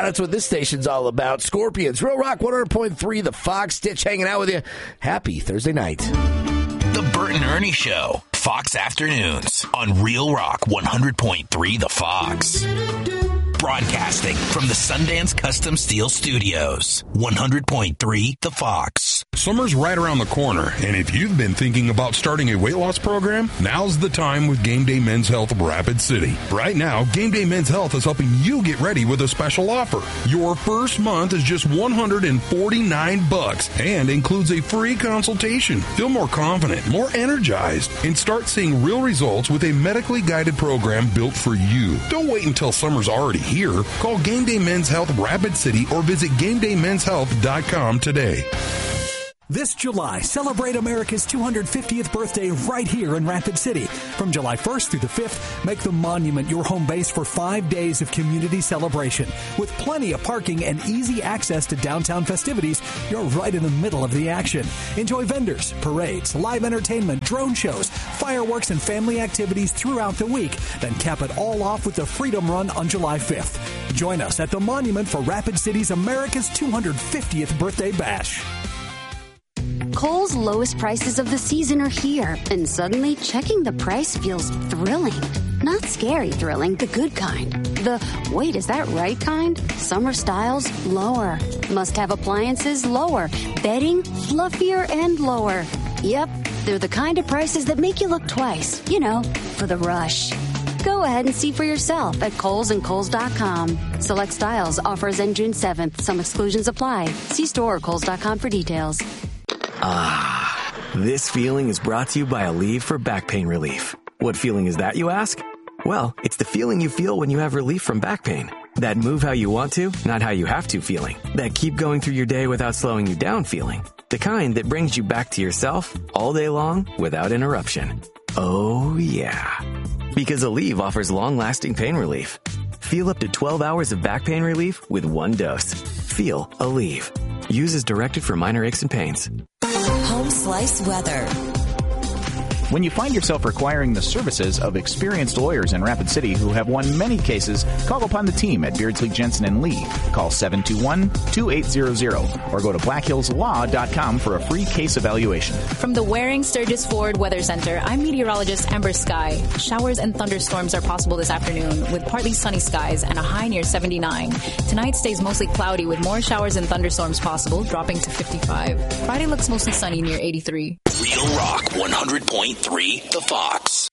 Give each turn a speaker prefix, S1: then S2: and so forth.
S1: That's what this station's all about. Scorpions, Real Rock 100.3, The Fox, Stitch hanging out with you. Happy Thursday night.
S2: The Bert and Ernie Show, Fox Afternoons on Real Rock 100.3 The Fox. Broadcasting from the Sundance Custom Steel Studios, 100.3 The Fox.
S3: Summer's right around the corner, and if you've been thinking about starting a weight loss program, now's the time with Game Day Men's Health of Rapid City. Right now, Game Day Men's Health is helping you get ready with a special offer. Your first month is just $149 and includes a free consultation. Feel more confident, more energized, and start seeing real results with a medically guided program built for you. Don't wait until summer's already here. Call Game Day Men's Health of Rapid City or visit GameDayMen'sHealth.com today.
S4: This July, celebrate America's 250th birthday right here in Rapid City. From July 1st through the 5th, make the Monument your home base for 5 days of community celebration. With plenty of parking and easy access to downtown festivities, you're right in the middle of the action. Enjoy vendors, parades, live entertainment, drone shows, fireworks, and family activities throughout the week. Then cap it all off with the Freedom Run on July 5th. Join us at the Monument for Rapid City's America's 250th Birthday Bash.
S5: Kohl's lowest prices of the season are here, and suddenly checking the price feels thrilling. Not scary thrilling, the good kind. The, wait, is that right kind? Summer styles, lower. Must-have appliances, lower. Bedding, fluffier and lower. Yep, they're the kind of prices that make you look twice, you know, for the rush. Go ahead and see for yourself at Kohl's and Kohl's.com. Select styles, offers end June 7th. Some exclusions apply. See store or Kohl's.com for details.
S6: Ah, this feeling is brought to you by Aleve for back pain relief. What feeling is that, you ask? Well, it's the feeling you feel when you have relief from back pain. That move how you want to, not how you have to feeling. That keep going through your day without slowing you down feeling. The kind that brings you back to yourself all day long without interruption. Oh, yeah. Because Aleve offers long-lasting pain relief. Feel up to 12 hours of back pain relief with one dose. Feel Aleve. Use as directed for minor aches and pains.
S7: Home Slice Weather.
S8: When you find yourself requiring the services of experienced lawyers in Rapid City who have won many cases, call upon the team at Beardsley, Jensen & Lee. Call 721-2800 or go to blackhillslaw.com for a free case evaluation.
S9: From the Waring Sturgis Ford Weather Center, I'm meteorologist Amber Sky. Showers and thunderstorms are possible this afternoon with partly sunny skies and a high near 79. Tonight stays mostly cloudy with more showers and thunderstorms possible, dropping to 55. Friday looks mostly sunny near 83.
S2: Real Rock 100.3 The Fox.